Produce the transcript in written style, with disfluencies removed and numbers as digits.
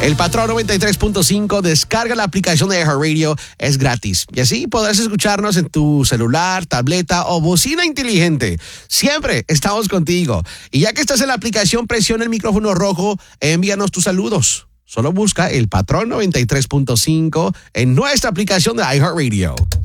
El Patrón 93.5, descarga la aplicación de iHeartRadio, es gratis. Y así podrás escucharnos en tu celular, tableta o bocina inteligente. Siempre estamos contigo. Y ya que estás en la aplicación, presiona el micrófono rojo e envíanos tus saludos. Solo busca el Patrón 93.5 en nuestra aplicación de iHeartRadio.